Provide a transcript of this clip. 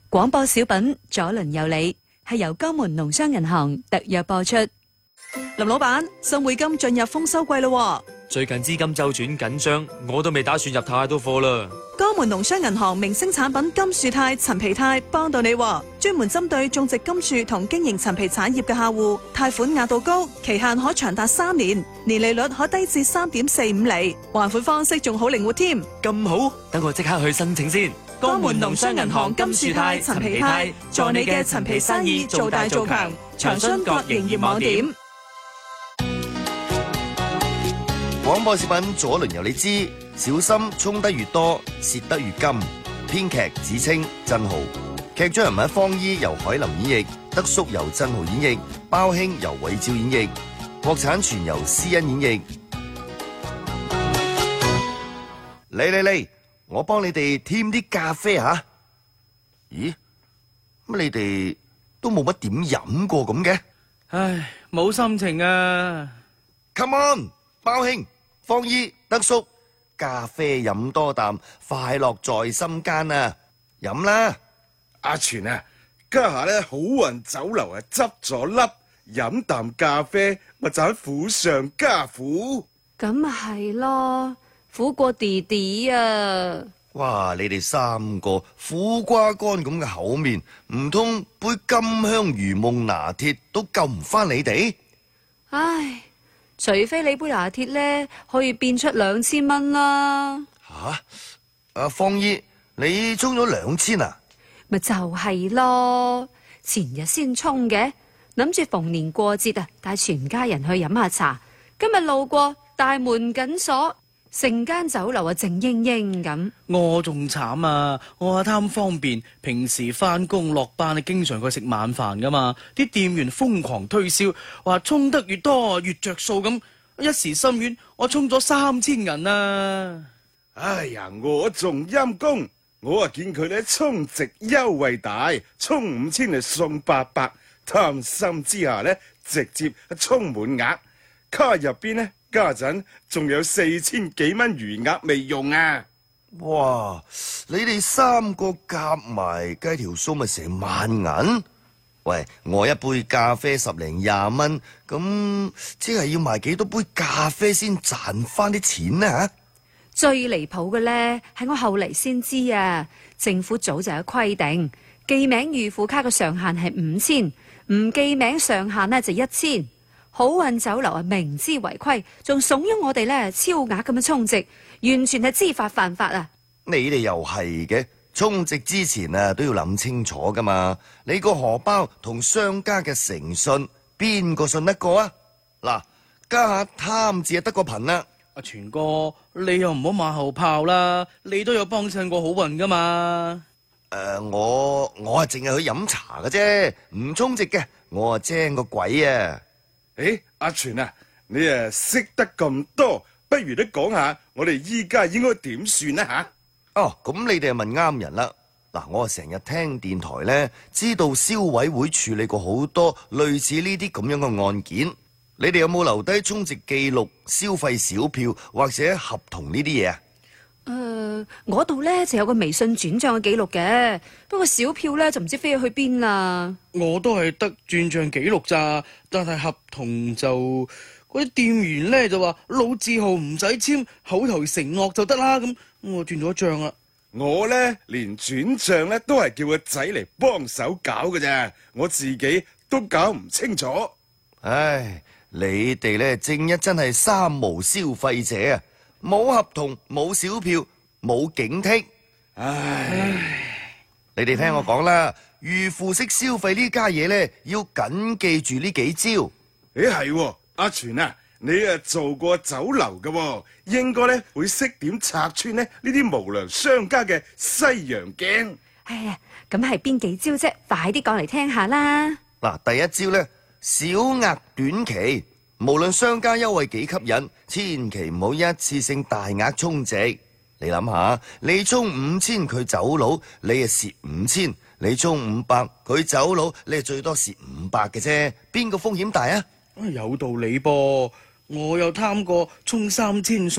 廣播小品左鄰右里係由江門農商銀行特約播出。 林老闆，新匯金進入豐收季咯， 最近資金周轉緊張，我都未打算入太多貨啦。 江門農商銀行明星產品金樹肽、陳皮肽幫到你，專門針對種植金樹同經營陳皮產業嘅客戶，貸款額度高，期限可長達3年，年利率可低至3.45厘，還款方式仲好靈活添。 咁好，等我即刻去申請先。 江門農商銀行金樹肽、陳皮肽，助你嘅陳皮生意做大做強。長春各營業網點。 廣播小品左鄰右里知，小心衝得越多，蝕得越金。編劇子清、振豪，劇中人物方姨由海林演繹，德叔由振豪演繹，包兄由韋照演繹，國產全由施恩演繹。嚟，我幫你哋添啲咖啡吓。咦？乜你哋都冇乜點飲過咁嘅？ 唉，冇心情啊 ！Come on， 包兄、方姨、德叔，咖啡飲多啖，快樂在心間啊！飲啦！ 阿全啊，家下咧好運酒樓啊執咗笠，飲啖咖啡咪就喺苦上加苦。 咁咪係咯，苦過弟弟啊！ 哇！你哋三個苦瓜乾咁嘅口面，唔通杯金香如夢拿鐵都救唔翻你哋？ 唉，除非你杯拿鐵咧可以變出2000蚊啦。 吓！阿方姨，你沖咗2000啊？ 咪就係咯，前日先沖嘅，諗住逢年過節啊，帶全家人去飲下茶。今日路過大門緊鎖，成間酒樓啊靜英英咁。 我仲慘啊！我貪方便，平時翻工落班啊，經常去食晚飯噶嘛。啲店員瘋狂推銷，話沖得越多越着數咁。一時心軟，我沖咗3000銀啊！ 哎呀，我仲陰公，我啊見佢咧充值優惠大，充5000就送800，貪心之下咧直接充滿額，卡入邊咧家陣仲有4000幾蚊餘額未用啊！ 哇！你哋三個夾埋計條數咪成萬銀？喂，我一杯咖啡10零20蚊，咁即係要賣幾多杯咖啡先賺翻啲錢呢？吓！ 最離譜嘅呢，係我後嚟先知啊！政府早就有規定，記名預付卡嘅上限係5000，唔記名上限呢就1000。好運酒樓啊，明知違規，仲慫恿我哋呢超額咁樣充值，完全係知法犯法啊！ 你哋又係嘅，充值之前啊都要諗清楚噶嘛。你個荷包同商家嘅誠信，邊個信得過啊？嗱，家下貪字啊得個貧啦。 阿全哥，你又唔好馬後炮啦，你都有幫襯過好運噶嘛？ 我係淨係去飲茶嘅啫，唔充值嘅，我啊精個鬼啊！ 誒，阿全啊，你識得咁多，不如你講下我哋依家應該點算啊吓？ 哦，咁你哋問啱人啦。嗱，我成日聽電台呢，知道消委會處理過好多類似呢啲咁樣嘅案件。你哋有冇留低充值記錄、消費小票或者合同呢啲嘢啊？ 我度呢就有個微信轉賬嘅記錄嘅，不過小票呢就唔知飛去邊啦。 我都係得轉賬記錄咋，但係合同就嗰啲店員呢就話老字號唔使簽，口頭承諾就得啦。咁我轉咗賬啦。 我呢連轉賬呢都係叫個仔嚟幫手搞嘅咋，我自己都搞唔清楚。 唉，你哋呢正一真係三無消費者啊！冇合同，冇小票，冇警惕。唉，你哋聽我講啦，預付式消費呢家嘢呢，要緊記住呢幾招。 誒係，阿全啊，你做過酒樓嘅，應該呢會識點拆穿呢啲無良商家嘅西洋鏡。 哎呀，咁係邊幾招啫？快啲講嚟聽下啦！ 嗱，第一招呢，小額短期。無論商家優惠幾吸引，千祈唔好一次性大額充值。你諗下，你充5000佢走佬，你係蝕5000；你充500佢走佬，你係最多蝕500嘅啫。邊個風險大啊？ 有道理噃，我有貪過充3000。